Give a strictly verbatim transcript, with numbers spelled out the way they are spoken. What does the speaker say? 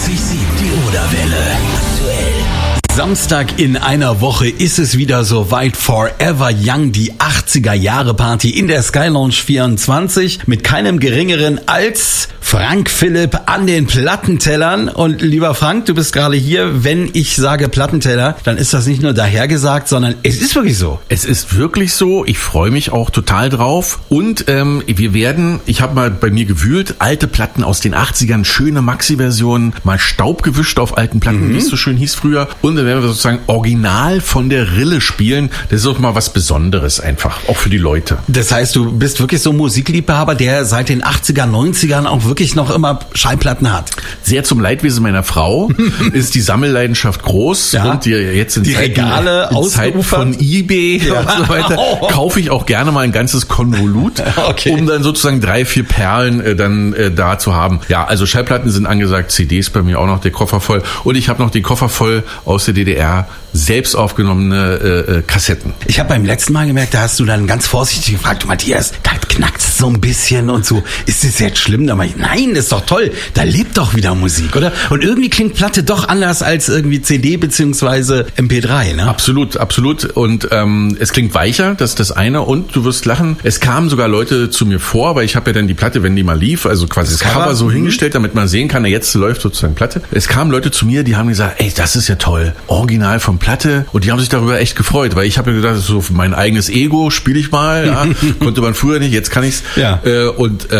neunzig Komma sieben, die Oderwelle. Aktuell. Samstag in einer Woche ist es wieder soweit. Forever Young, die achtziger Jahre Party in der Sky Lounge vierundzwanzig mit keinem geringeren als Frank Philipp an den Plattentellern. Und lieber Frank, du bist gerade hier. Wenn ich sage Plattenteller, dann ist das nicht nur dahergesagt, sondern es ist wirklich so. Es ist wirklich so. Ich freue mich auch total drauf. Und ähm, wir werden, ich habe mal bei mir gewühlt, alte Platten aus den achtzigern, schöne Maxi-Versionen, mal Staub gewischt auf alten Platten, mhm. wie es so schön hieß früher. Und dann werden wir sozusagen original von der Rille spielen. Das ist auch mal was Besonderes einfach, auch für die Leute. Das heißt, du bist wirklich so ein Musikliebhaber, der seit den achtzigern, neunzigern auch wirklich noch immer Schallplatten hat. Sehr zum Leidwesen meiner Frau ist die Sammelleidenschaft groß. Ja. Und die jetzt in die Zeiten, Regale in Zeiten von eBay ja. und so weiter kaufe ich auch gerne mal ein ganzes Konvolut, okay. um dann sozusagen drei, vier Perlen äh, dann äh, da zu haben. Ja, also Schallplatten sind angesagt, C Ds bei mir auch noch, der Koffer voll. Und ich habe noch den Koffer voll aus der D D R, selbst aufgenommene äh, äh, Kassetten. Ich habe beim letzten Mal gemerkt, da hast du dann ganz vorsichtig gefragt, Matthias, da knackt's so ein bisschen und so. Ist das jetzt schlimm? Da mach ich, nein, das ist doch toll. Da lebt doch wieder Musik, oder? Und irgendwie klingt Platte doch anders als irgendwie C D beziehungsweise M P drei, ne? Absolut, absolut. Und ähm, es klingt weicher, das ist das eine. Und du wirst lachen, es kamen sogar Leute zu mir vor, weil ich habe ja dann die Platte, wenn die mal lief, also quasi das, das Cover, Cover so mhm. hingestellt, damit man sehen kann, jetzt läuft sozusagen Platte. Es kamen Leute zu mir, die haben gesagt, ey, das ist ja toll. Original von Platte. Und die haben sich darüber echt gefreut, weil ich habe mir gedacht, so mein eigenes Ego spiele ich mal. Ja. Konnte man früher nicht, jetzt kann ich's. Ja. Äh, und